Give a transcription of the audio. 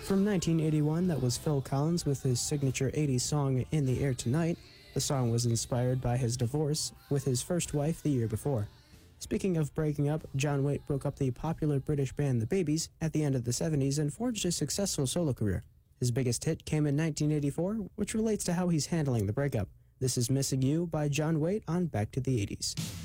From 1981, that was Phil Collins with his signature 80s song In the Air Tonight. The song was inspired by his divorce with his first wife the year before. Speaking of breaking up, John Waite broke up the popular British band The Babies at the end of the 70s and forged a successful solo career. His biggest hit came in 1984, which relates to how he's handling the breakup. This is Missing You by John Waite on Back to the 80s.